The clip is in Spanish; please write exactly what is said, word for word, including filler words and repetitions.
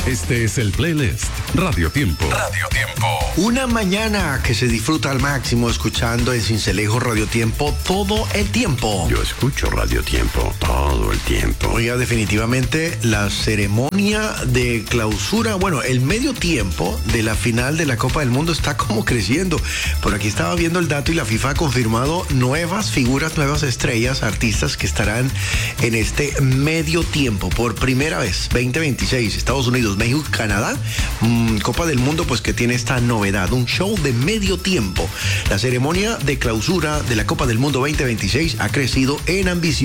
Este es el playlist Radio Tiempo. Radio Tiempo. Una mañana que se disfruta al máximo escuchando en Cincelejo Radio Tiempo todo el tiempo. Yo escucho Radio Tiempo todo el tiempo. Oiga, definitivamente la ceremonia de clausura, bueno, el medio tiempo de la final de la Copa del Mundo está como creciendo. Por aquí estaba viendo el dato y la FIFA ha confirmado nuevas figuras, nuevas estrellas, artistas que estarán en este medio tiempo por primera vez, veinte veintiséis, Estados Unidos, México, Canadá, mmm, Copa del Mundo, pues que tiene esta novedad, un show de medio tiempo. La ceremonia de clausura de la Copa del Mundo veinte veintiséis ha crecido en ambición.